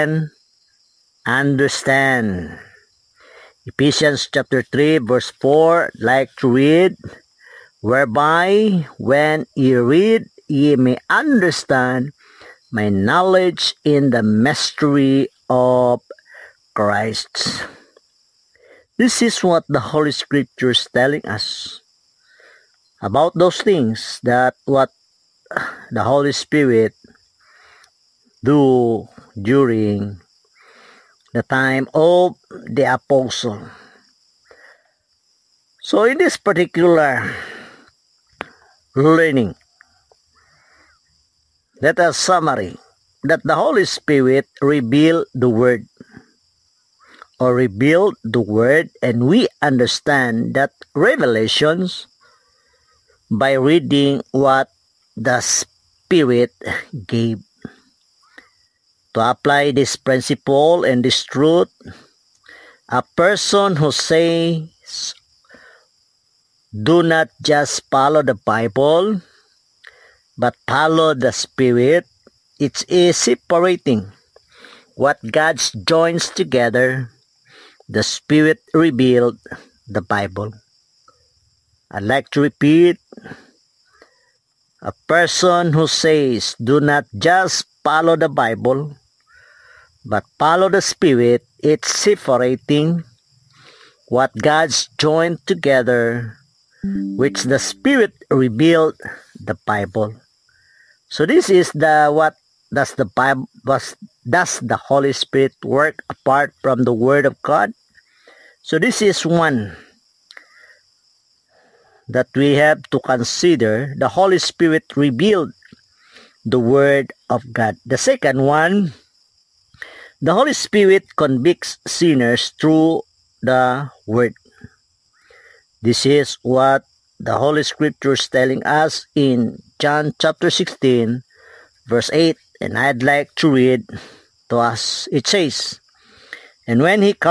and understand. Ephesians chapter 3 verse 4, like to read, whereby when ye read, ye may understand my knowledge in the mystery of Christ. This is what the Holy Scripture is telling us about those things that what the Holy Spirit do during the time of the apostle. So in this particular learning, let us summary that the Holy Spirit revealed the Word and we understand that revelations by reading what the Spirit gave. To apply this principle and this truth, a person who says, do not just follow the Bible, but follow the Spirit, it is separating what God joins together. The Spirit revealed the Bible. I'd like to repeat, a person who says, do not just follow the Bible, but follow the Spirit, it's separating what God's joined together, which the Spirit revealed the Bible. So this is what does the Bible, does the Holy Spirit work apart from the Word of God? So this is one that we have to consider. The Holy Spirit revealed the Word of God. The second one, the Holy Spirit convicts sinners through the Word. This is what the Holy Scripture is telling us in John chapter 16, verse 8, and I'd like to read to us. It says, and when he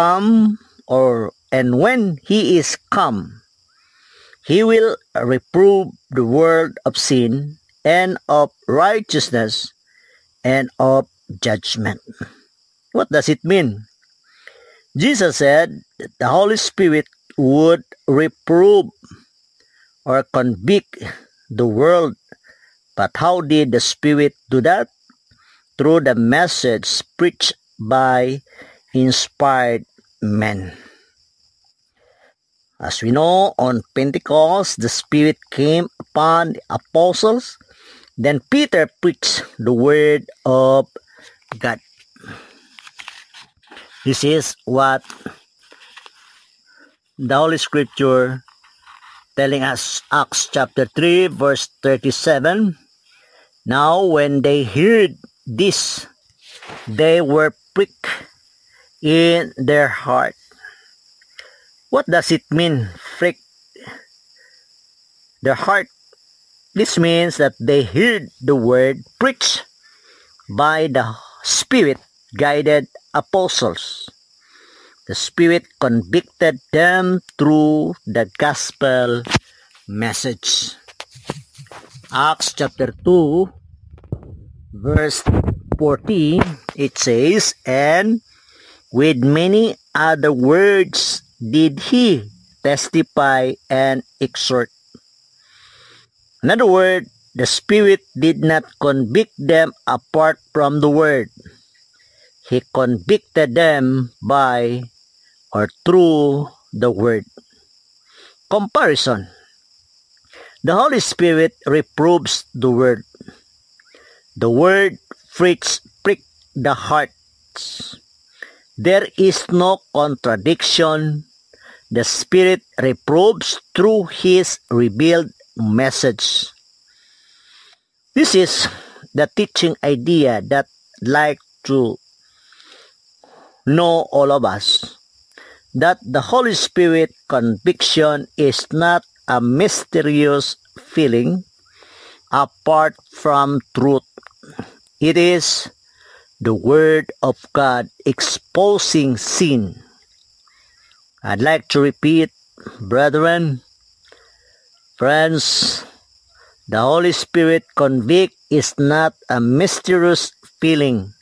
is come, he will reprove the world of sin and of righteousness and of judgment. What does it mean? Jesus said that the Holy Spirit would reprove or convict the world. But how did the Spirit do that? Through the message preached by inspired men. As we know, on Pentecost, the Spirit came upon the apostles. Then Peter preached the Word of God. This is what the Holy Scripture telling us. Acts chapter 3 verse 37. Now when they heard this, they were pricked in their heart. What does it mean, prick their heart? This means that they heard the word preached by the Spirit-guided apostles. The Spirit convicted them through the gospel message. Acts chapter 2, verse 14, it says, and with many other words did he testify and exhort. In other words, the Spirit did not convict them apart from the Word. He convicted them by or through the Word. Comparison. The Holy Spirit reproves the Word. The Word pricks the hearts. There is no contradiction. The Spirit reproves through His revealed message. This is the teaching idea that I'd like to know all of us, that the Holy Spirit conviction is not a mysterious feeling apart from truth. It is the Word of God exposing sin. I'd like to repeat, brethren, friends, the Holy Spirit convict is not a mysterious feeling